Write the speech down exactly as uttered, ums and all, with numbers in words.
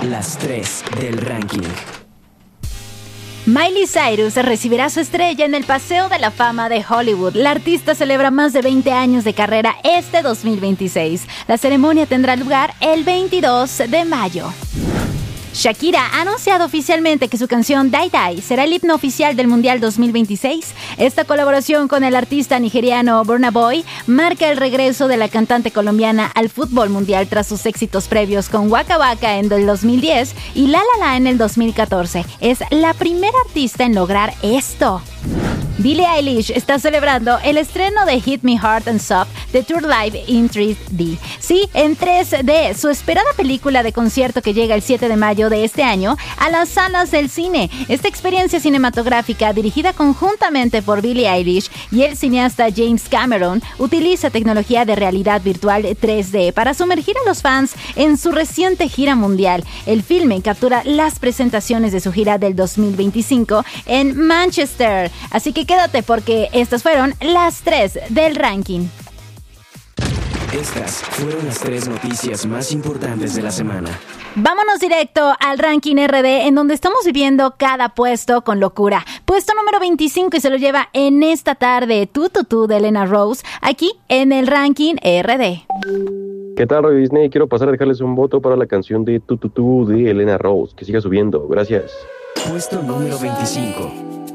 las tres del ranking. Miley Cyrus recibirá su estrella en el Paseo de la Fama de Hollywood. La artista celebra más de veinte años de carrera este dos mil veintiséis. La ceremonia tendrá lugar el veintidós de mayo. Shakira ha anunciado oficialmente que su canción Die Die será el himno oficial del Mundial dos mil veintiséis. Esta colaboración con el artista nigeriano Burna Boy marca el regreso de la cantante colombiana al fútbol mundial tras sus éxitos previos con Waka Waka en el dos mil diez y La La La en el dos mil catorce. Es la primera artista en lograr esto. Billie Eilish está celebrando el estreno de Hit Me Hard and Soft de Tour Live in tres D. Sí, en tres D, su esperada película de concierto que llega el siete de mayo de este año a las salas del cine. Esta experiencia cinematográfica, dirigida conjuntamente por Billie Eilish y el cineasta James Cameron, utiliza tecnología de realidad virtual tres D para sumergir a los fans en su reciente gira mundial. El filme captura las presentaciones de su gira del dos mil veinticinco en Manchester. Así que quédate porque estas fueron las tres del ranking. Estas fueron las tres noticias más importantes de la semana. Vámonos directo al ranking R D, en donde estamos viviendo cada puesto con locura. Puesto número veinticinco y se lo lleva en esta tarde Tu Tu Tu de Elena Rose, aquí en el ranking R D. ¿Qué tal, Radio Disney? Quiero pasar a dejarles un voto para la canción de Tu Tu Tu de Elena Rose. Que siga subiendo. Gracias. Puesto número veinticinco.